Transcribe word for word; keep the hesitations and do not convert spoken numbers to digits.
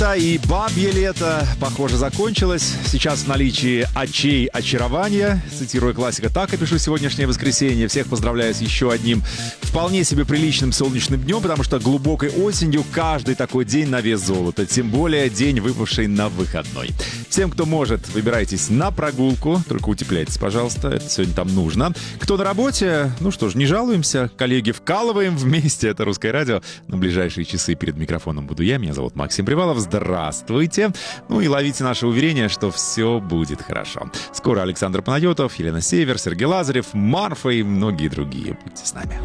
лето и бабье лето, похоже, закончилось. Сейчас в наличии очей очарования. Цитируя классика, так опишу сегодняшнее воскресенье. Всех поздравляю с еще одним вполне себе приличным солнечным днем, потому что глубокой осенью каждый такой день на вес золота. Тем более день, выпавший на выходной. Всем, кто может, выбирайтесь на прогулку. Только утепляйтесь, пожалуйста. Это сегодня там нужно. Кто на работе, ну что ж, не жалуемся. Коллеги, вкалываем вместе. Это «Русское радио». На ближайшие часы перед микрофоном буду я. Меня зовут Максим Привалов. Здравствуйте. Ну и ловите наше уверение, что все будет хорошо. Скоро Александр Панайотов, Елена Север, Сергей Лазарев, Марфа и многие другие. Будьте с нами.